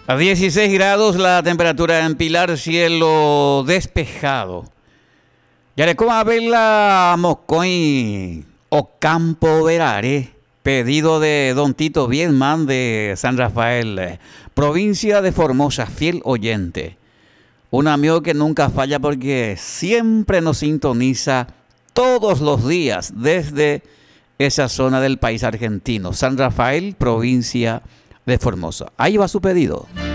A 16 grados la temperatura en Pilar, cielo despejado. Yarecó a verla Mocoy Ocampo Verare, pedido de Don Tito Bienman de San Rafael, provincia de Formosa, fiel oyente. Un amigo que nunca falla porque siempre nos sintoniza todos los días desde esa zona del país argentino. San Rafael, provincia de Formosa. Ahí va su pedido.